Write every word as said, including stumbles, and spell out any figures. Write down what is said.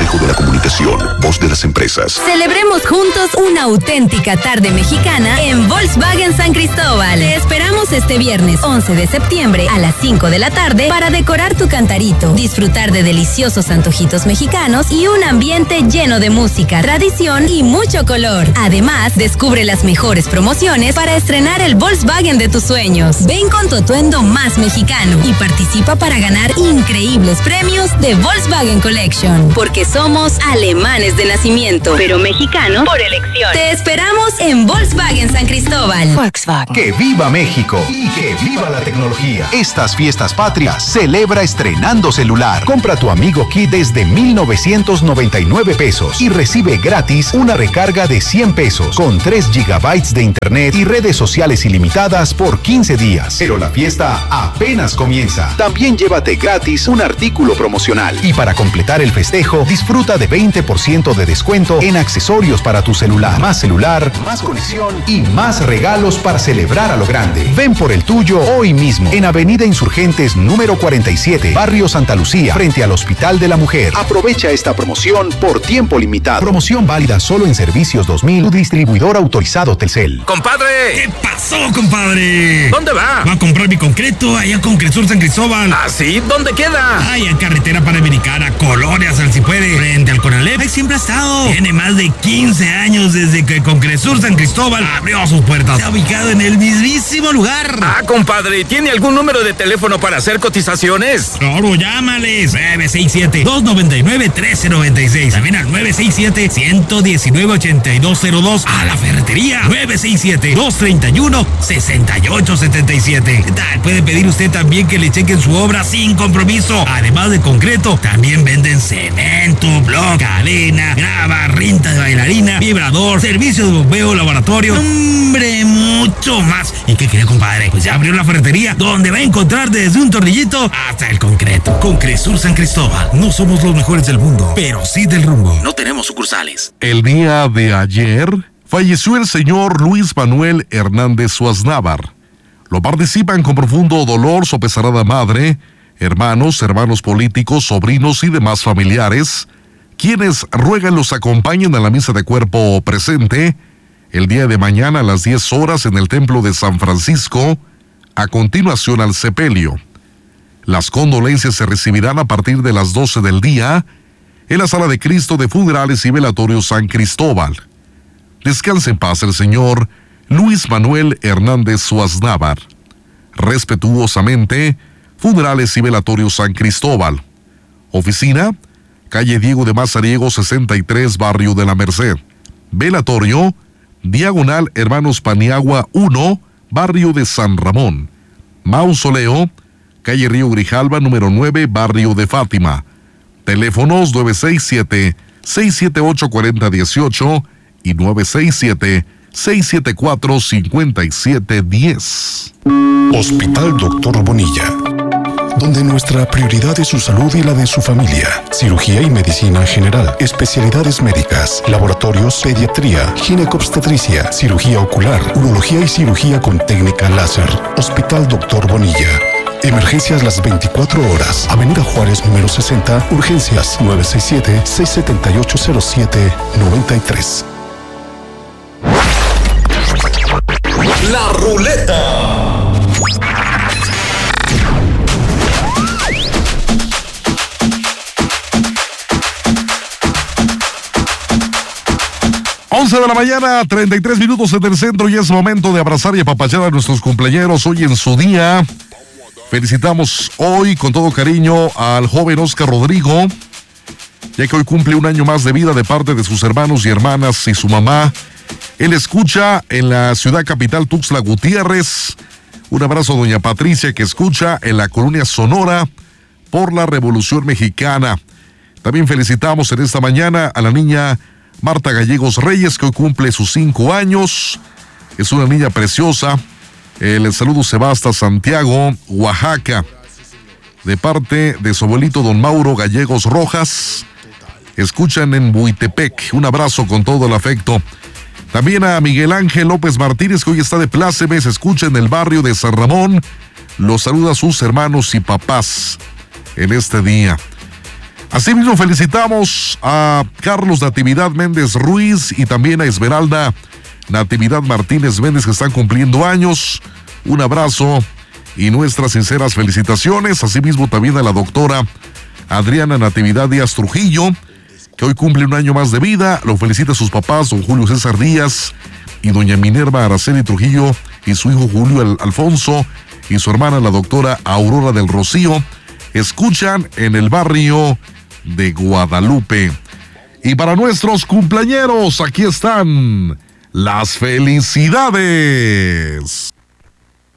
reflejo de la comunicación, voz de las empresas. Celebremos juntos una auténtica tarde mexicana en Volkswagen San Cristóbal. Te esperamos este viernes once de septiembre a las cinco de la tarde para decorar tu cantarito, disfrutar de deliciosos antojitos mexicanos y un ambiente lleno de música, tradición y mucho color. Además, descubre las mejores promociones para estrenar el Volkswagen de tus sueños. Ven con tu atuendo más mexicano y participa para ganar increíbles premios de Volkswagen Collection. Porque somos alemanes de nacimiento, pero mexicanos por elección. Te esperamos en Volkswagen San Cristóbal. Volkswagen. ¡Que viva México! ¡Y que viva la tecnología! Estas fiestas patrias, celebra estrenando celular. Compra tu Amigo Kit desde mil novecientos noventa y nueve pesos y recibe gratis una recarga de cien pesos con tres gigabytes de internet y redes sociales ilimitadas por quince días. Pero la fiesta apenas comienza. También llévate gratis un artículo promocional. Y para completar el festejo, disfruta de veinte por ciento de descuento en accesorios para tu celular. Más celular, más conexión y más regalos para celebrar a lo grande. Ven por el tuyo hoy mismo en Avenida Insurgentes número cuarenta y siete, Barrio Santa Lucía, frente al Hospital de la Mujer. Aprovecha esta promoción por tiempo limitado. Promoción válida solo en Servicios dos mil, tu distribuidor autorizado Telcel. ¡Compadre! ¿Qué pasó, compadre? ¿Dónde va? Va a comprar mi concreto allá con Cresur San Cristóbal. ¿Ah, sí? ¿Dónde queda? Ay, en carretera panamericana, Colonias, al si puede, frente al Conalep. Ahí siempre ha estado. Tiene más de quince años desde que con Cresur San Cristóbal abrió sus puertas. Se ha ubicado en el mismísimo lugar. Ah, compadre, ¿tiene algún número de teléfono para hacer cotizaciones? Claro, llámales. nueve seis siete, dos nueve nueve, uno tres nueve seis. También al nueve seis siete, uno uno nueve, ocho dos cero dos. A la ferretería. nueve seis siete, dos tres uno, seis ocho siete siete. ¿Qué tal? Puede pedir usted también que le chequen su obra sin compromiso. Además de concreto, también venden cemento, bloc, cadena, grava, rinta de bailarina, vibrador, servicio de bombeo, laboratorio. ¡Hombre, mucho más! ¿Y qué quiere, compadre? Pues ya abrió la ferretería, donde va a encontrar desde un tornillito hasta el concreto. Con Cresur San Cristóbal, no somos los mejores del mundo, pero sí del rumbo. No tenemos sucursales. El día de ayer falleció el señor Luis Manuel Hernández Suaznávar. Lo participan con profundo dolor su apesarada madre, hermanos, hermanos políticos, sobrinos y demás familiares, quienes ruegan los acompañen a la misa de cuerpo presente el día de mañana a las diez horas en el Templo de San Francisco, a continuación al sepelio. Las condolencias se recibirán a partir de las doce del día en la Sala de Cristo de Funerales y Velatorios San Cristóbal. Descanse en paz el señor Luis Manuel Hernández Suaznávar. Respetuosamente, Funerales y Velatorios San Cristóbal. Oficina, calle Diego de Mazariego sesenta y tres, Barrio de la Merced. Velatorio, diagonal Hermanos Paniagua uno, Barrio de San Ramón. Mausoleo, calle Río Grijalva número nueve, Barrio de Fátima. Teléfonos nueve seis siete, seis siete ocho, cuatro cero uno ocho y nueve seis siete, seis siete cuatro, cinco siete uno cero. Hospital Doctor Bonilla, donde nuestra prioridad es su salud y la de su familia. Cirugía y medicina general, especialidades médicas, laboratorios, pediatría, ginecobstetricia, cirugía ocular, urología y cirugía con técnica láser. Hospital Doctor Bonilla. Emergencias las veinticuatro horas. Avenida Juárez número sesenta, urgencias nueve seis siete, seis siete ocho, cero siete nueve tres. La ruleta. once de la mañana, treinta y tres minutos en el centro, y es momento de abrazar y apapachar a nuestros cumpleaños hoy en su día. Felicitamos hoy con todo cariño al joven Oscar Rodrigo, ya que hoy cumple un año más de vida de parte de sus hermanos y hermanas y su mamá. Él escucha en la ciudad capital Tuxtla Gutiérrez. Un abrazo a doña Patricia, que escucha en la colonia Sonora por la Revolución Mexicana. También felicitamos en esta mañana a la niña Marta Gallegos Reyes, que hoy cumple sus cinco años. Es una niña preciosa. El saludo se va hasta Santiago, Oaxaca, de parte de su abuelito don Mauro Gallegos Rojas. Escuchan en Buitepec. Un abrazo con todo el afecto. También a Miguel Ángel López Martínez, que hoy está de pláceme, se escucha en el barrio de San Ramón. Los saluda a sus hermanos y papás en este día. Asimismo, felicitamos a Carlos Natividad Méndez Ruiz y también a Esmeralda Natividad Martínez Méndez, que están cumpliendo años. Un abrazo y nuestras sinceras felicitaciones. Asimismo, también a la doctora Adriana Natividad Díaz Trujillo, que hoy cumple un año más de vida. Lo felicita a sus papás, don Julio César Díaz y doña Minerva Araceli Trujillo, y su hijo Julio Al- Alfonso y su hermana, la doctora Aurora del Rocío. Escuchan en el barrio de Guadalupe. Y para nuestros cumpleañeros, aquí están las felicidades.